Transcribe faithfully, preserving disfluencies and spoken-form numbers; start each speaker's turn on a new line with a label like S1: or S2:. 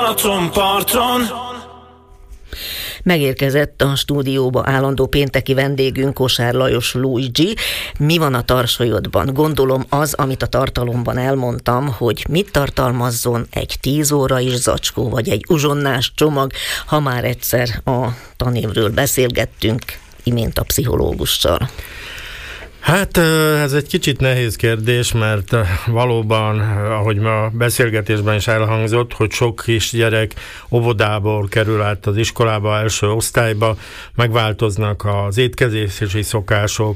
S1: Balatonparton.
S2: Megérkezett a stúdióba állandó pénteki vendégünk, Kosár Lajos Luigi. Mi van a tarsolyodban? Gondolom az, amit a tartalomban elmondtam, hogy mit tartalmazzon egy tíz órai zacskó, vagy egy uzsonnás csomag, ha már egyszer a tanévről beszélgettünk, imént a pszichológussal.
S3: Hát ez egy kicsit nehéz kérdés, mert valóban, ahogy ma a beszélgetésben is elhangzott, hogy sok kisgyerek óvodából kerül át az iskolába, első osztályba, megváltoznak az étkezési szokások,